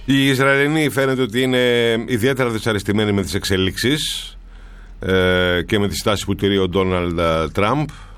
Οι Ισραηλινοί φαίνεται ότι είναι ιδιαίτερα δυσαρεστημένοι με τις εξελίξεις και με τη στάση που τηρεί ο Ντόναλντ Τραμπ.